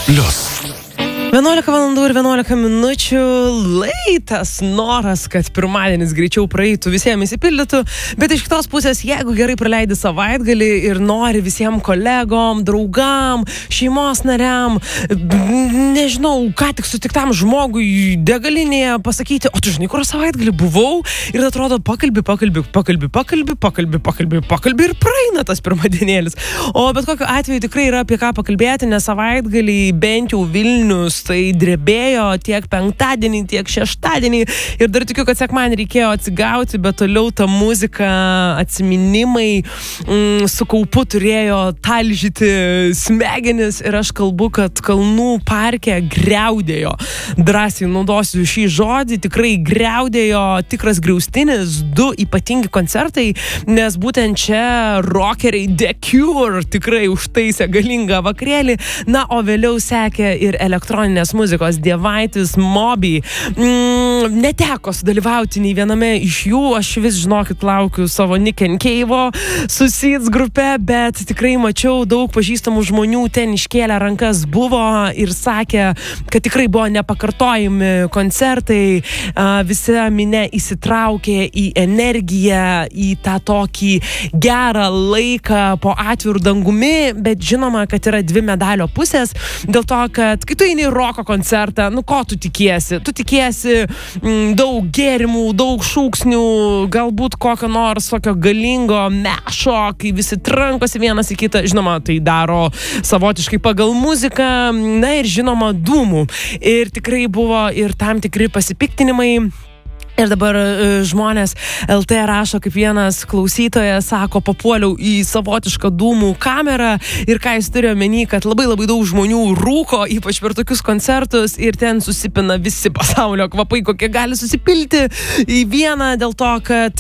11 valandų ir 11 minučių. Laitas noras, kad pirmadienis greičiau praeitų, visiems įsipildytų, bet iš kitos pusės, jeigu gerai praleidi savaitgalį ir nori visiems kolegom, draugam, šeimos nariam, nežinau, ką tik sutiktam žmogui degalinėje pasakyti, o tu žinai, kur savaitgalį buvau, ir atrodo pakalbi ir praeina tas pirmadienėlis. O bet kokiu atveju tikrai yra apie ką pakalbėti, nes savaitgalį bent jau Vilnius tai drebėjo tiek penktadienį, tiek šeštadienį, ir dar tikiu, kad sekmadienį reikėjo atsigauti, bet toliau ta muzika, atsiminimai su kaupu turėjo talžyti smegenis, ir aš kalbu, kad Kalnų parke griaudėjo. Drąsiai naudosiu šį žodį, tikrai griaudėjo tikras griaustinis, 2 ypatingi koncertai, nes būtent čia rockeriai The Cure tikrai užtaisė galingą vakarėlį, na, o vėliau sekė ir elektroninės muzikos dievaitis Moby. Neteko sudalyvauti nei viename iš jų, aš vis, žinokit, laukiu savo Nick and Cave'o su Seeds grupe, bet tikrai mačiau daug pažįstamų žmonių ten iškėlę rankas buvo ir sakė, kad tikrai buvo nepakartojami koncertai, visi minė įsitraukė į energiją, į tą tokį gerą laiką po atvirų dangumi, bet žinoma, kad yra 2 medalio pusės, dėl to, kad kai tu eini roko koncertą, nu ko tu tikiesi? Tu tikiesi daug gėrimų, daug šūksnių, galbūt kokio nors tokio galingo mešo, kai visi trankosi vienas į kitą, žinoma, tai daro savotiškai pagal muziką, na ir žinoma dūmų. Ir tikrai buvo ir tam tikri pasipiktinimai. Ir dabar žmonės LT rašo, kaip vienas klausytojas sako, papuoliau į savotišką dūmų kamerą, ir ką jis turėjo omeny, kad labai daug žmonių rūko, ypač per tokius koncertus, ir ten susipina visi pasaulio kvapai, kokie gali susipilti į vieną, dėl to, kad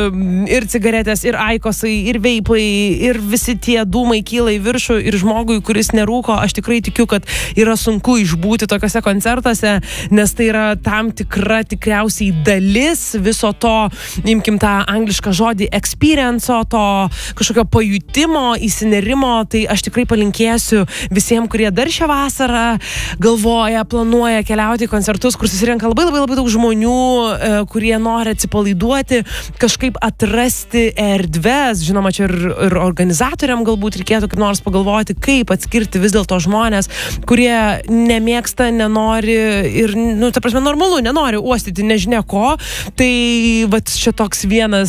ir cigaretės, ir aikosai, ir veipai, ir visi tie dūmai kyla į viršų, ir žmogui, kuris nerūko, aš tikrai tikiu, kad yra sunku išbūti tokiuose koncertuose, nes tai yra tam tikra tikriausiai dalis viso to, imkim tą anglišką žodį experience, to kažkokio pajutimo, įsinerimo, tai aš tikrai palinkėsiu visiems, kurie dar šią vasarą galvoja, planuoja keliauti į koncertus, kur susirenka labai daug žmonių, kurie nori atsipalaiduoti, kažkaip atrasti erdves, žinoma, čia ir organizatoriam galbūt reikėtų kaip nors pagalvoti, kaip atskirti vis dėlto žmonės, kurie nemėgsta, nenori ir, nu, ta prasme, normalu, nenori uostyti nežinia ko. Tai vat čia toks viena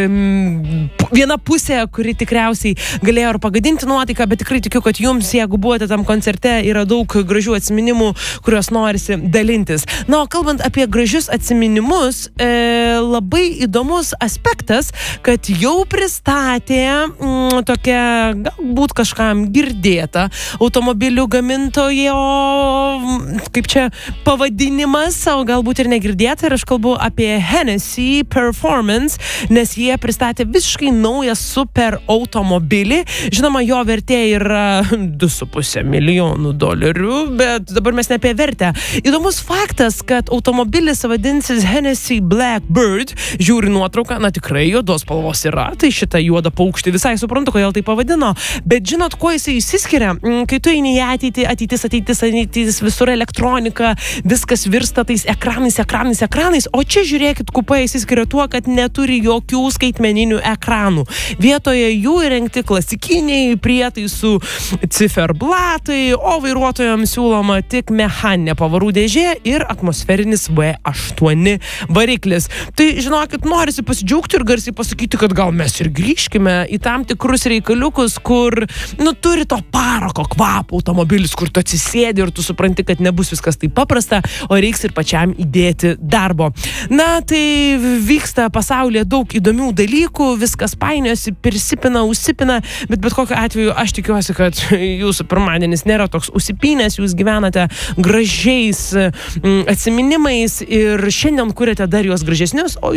pusė, kuri tikriausiai galėjo ir pagadinti nuotaiką, bet tikrai tikiu, kad jums, jeigu buvote tam koncerte, yra daug gražių atsiminimų, kuriuos norisi dalintis. Na, o kalbant apie gražius atsiminimus, labai įdomus aspektas, kad jau pristatė tokia, galbūt kažkam girdėta automobilių gamintojo, kaip čia pavadinimas, o galbūt ir negirdėta, ir aš kalbu apie Hennessy Performance, nes jie pristatė visiškai naują super automobilį. Žinoma, jo vertė yra $2,5 milijonų, bet dabar mes ne apie vertę. Įdomus faktas, kad automobilis vadinsis Hennessy Blackbird. Žiūri nuotrauką, na tikrai juodos spalvos yra, tai šitą juodą paukštį visai suprantu, kodėl tai pavadino, bet žinot, kuo jisai išsiskiria? Kai tu eini į ateitį, ateitis, visur elektronika, viskas virsta tais ekranais, o čia žiūrėkit, kupa įsiskiria tuo, kad neturi jokių skaitmeninių ekranų. Vietoje jų įrengti klasikiniai prietaisų ciferblatai, o vairuotojams siūloma tik mechaninė pavarų dėžė ir atmosferinis V8 variklis. Tai, žinokit, norisi pasidžiaugti ir garsiai pasakyti, kad gal mes ir grįžkime į tam tikrus reikaliukus, kur, nu, turi to parako kvapą automobilis, kur tu atsisėdi ir tu supranti, kad nebus viskas taip paprasta, o reiks ir pačiam įdėti darbo. Na, tai vyksta pasaulyje daug įdomių dalykų, viskas painiosi, persipina, užsipina, bet kokiu atveju aš tikiuosi, kad jūsų pirmadienis nėra toks užsipinęs, jūs gyvenate gražiais atsiminimais ir šiandien kuriate dar juos gražesnius, o